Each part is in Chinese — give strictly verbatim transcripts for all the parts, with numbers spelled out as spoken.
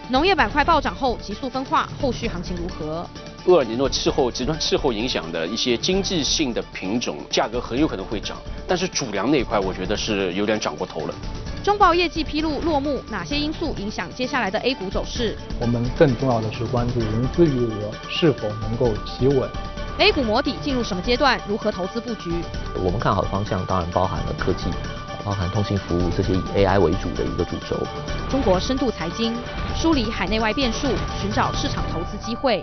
农业板块暴涨后急速分化，后续行情如何？ 厄尔尼诺气候、极端气候影响的一些经济性的品种价格很有可能会涨，但是主粮那一块我觉得是有点涨过头了。 中报业绩披露落幕，哪些因素影响接下来的 A 股走势？ 我们更重要的是关注融资余额是否能够企稳。 A 股摸底进入什么阶段？如何投资布局？ 我们看好的方向当然包含了科技，包含通信服务这些以 A I 为主的一个主轴。 中国深度财经梳理海内外变数，寻找市场投资机会。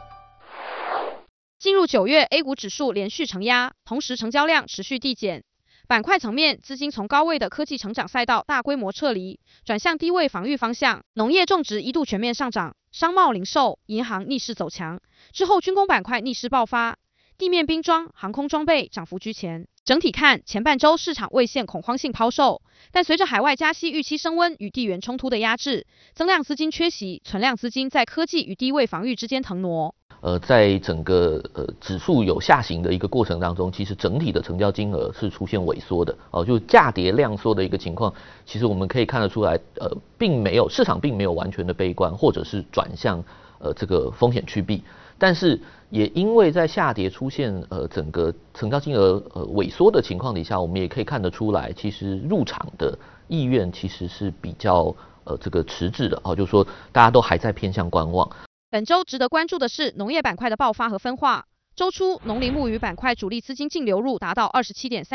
进入九月 ，A 股指数连续承压，同时成交量持续递减。板块层面，资金从高位的科技成长赛道大规模撤离，转向低位防御方向。农业种植一度全面上涨，商贸零售、银行逆势走强。之后军工板块逆势爆发，地面兵装、航空装备涨幅居前。整体看，前半周市场未现恐慌性抛售，但随着海外加息预期升温与地缘冲突的压制，增量资金缺席，存量资金在科技与低位防御之间腾挪。 呃，在整个呃指数有下行的一个过程当中，其实整体的成交金额是出现萎缩的哦，就价跌量缩的一个情况，其实我们可以看得出来，呃，并没有市场并没有完全的悲观，或者是转向呃这个风险趋避，但是也因为在下跌出现呃整个成交金额呃萎缩的情况底下，我们也可以看得出来，其实入场的意愿其实是比较呃这个迟滞的哦，就是说大家都还在偏向观望。 本周值得关注的是农业板块的爆发和分化。周初，农林牧渔板块主力资金净流入达到 二十七点三